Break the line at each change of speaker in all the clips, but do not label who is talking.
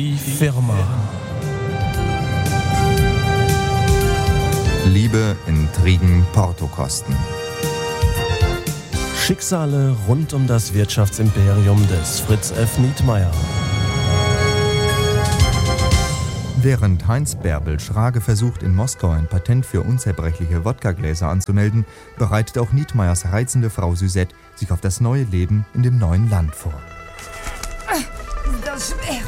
Die Firma.
Liebe, Intrigen, Portokosten.
Schicksale rund um das Wirtschaftsimperium des Fritz F. Nietmeyer.
Während Heinz Bärbel Schrage versucht, in Moskau ein Patent für unzerbrechliche Wodkagläser anzumelden, bereitet auch Nietmeyers reizende Frau Suzette sich auf das neue Leben in dem neuen Land vor.
Das ist schwer.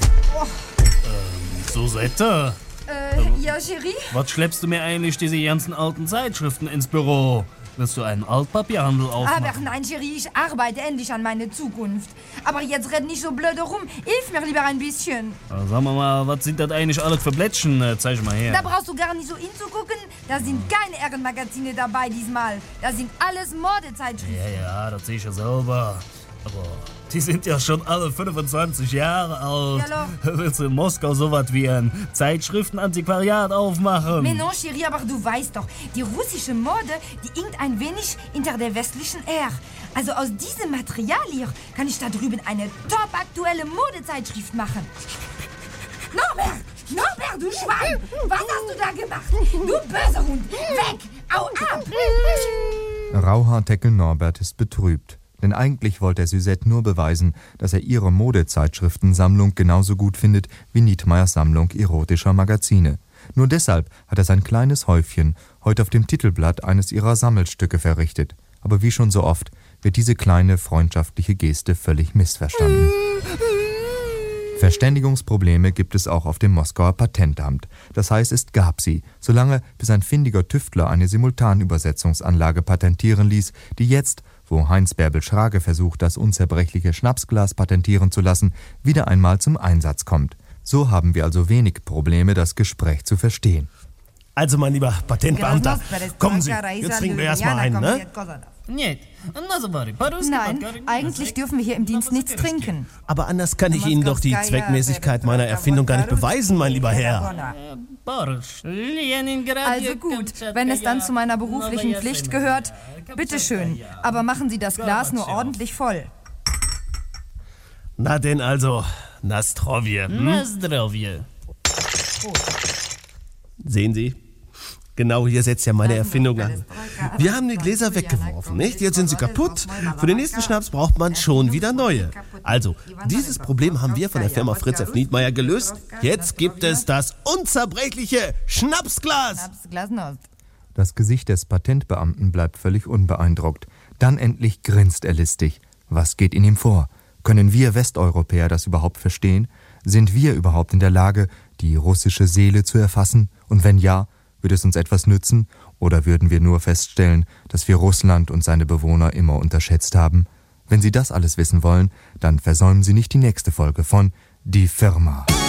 Suzette?
Ja, Chérie?
Was schleppst du mir eigentlich diese ganzen alten Zeitschriften ins Büro? Willst du einen Altpapierhandel aufmachen?
Aber nein, Chérie, ich arbeite endlich an meine Zukunft. Aber jetzt red nicht so blöde rum. Hilf mir lieber ein bisschen.
Sag mal, was sind das eigentlich alles für Blättchen? Zeig mal her.
Da brauchst du gar nicht so hinzugucken. Da sind keine Ehrenmagazine dabei diesmal. Da sind alles Modezeitschriften.
Ja, das sehe ich ja selber. Aber die sind ja schon alle 25 Jahre alt.
Ja,
willst du in Moskau sowas wie ein Zeitschriftenantiquariat aufmachen?
Mais non, Chérie, aber du weißt doch, die russische Mode, die hinkt ein wenig hinter der westlichen Ära. Also aus diesem Material hier kann ich da drüben eine top-aktuelle Modezeitschrift machen. Norbert, du Schwein! Was hast du da gemacht? Du böser Hund! Weg! Au ab!
Rauhaarteckel Norbert ist betrübt. Denn eigentlich wollte er Suzette nur beweisen, dass er ihre Modezeitschriftensammlung genauso gut findet wie Nietmeyers Sammlung erotischer Magazine. Nur deshalb hat er sein kleines Häufchen heute auf dem Titelblatt eines ihrer Sammelstücke verrichtet. Aber wie schon so oft wird diese kleine freundschaftliche Geste völlig missverstanden. Verständigungsprobleme gibt es auch auf dem Moskauer Patentamt. Das heißt, es gab sie, solange bis ein findiger Tüftler eine Simultanübersetzungsanlage patentieren ließ, die jetzt, wo Heinz Bärbel Schrage versucht, das unzerbrechliche Schnapsglas patentieren zu lassen, wieder einmal zum Einsatz kommt. So haben wir also wenig Probleme, das Gespräch zu verstehen.
Also, mein lieber Patentbeamter, kommen Sie, jetzt trinken wir erstmal einen, ne?
Nein, eigentlich dürfen wir hier im Dienst nichts trinken.
Aber anders kann ich Ihnen doch die Zweckmäßigkeit meiner Erfindung gar nicht beweisen, mein lieber Herr.
Also gut, wenn es dann zu meiner beruflichen Pflicht gehört, bitteschön. Aber machen Sie das Glas nur ordentlich voll.
Na denn also, Nastrovje.
Nastrovje.
Sehen Sie? Genau hier setzt ja meine Erfindung an. Wir haben die Gläser weggeworfen, nicht? Jetzt sind sie kaputt. Für den nächsten Schnaps braucht man schon wieder neue. Also, dieses Problem haben wir von der Firma Fritz F. Nietmeyer gelöst. Jetzt gibt es das unzerbrechliche Schnapsglas.
Das Gesicht des Patentbeamten bleibt völlig unbeeindruckt. Dann endlich grinst er listig. Was geht in ihm vor? Können wir Westeuropäer das überhaupt verstehen? Sind wir überhaupt in der Lage, die russische Seele zu erfassen? Und wenn ja, würde es uns etwas nützen, oder würden wir nur feststellen, dass wir Russland und seine Bewohner immer unterschätzt haben? Wenn Sie das alles wissen wollen, dann versäumen Sie nicht die nächste Folge von Die Firma.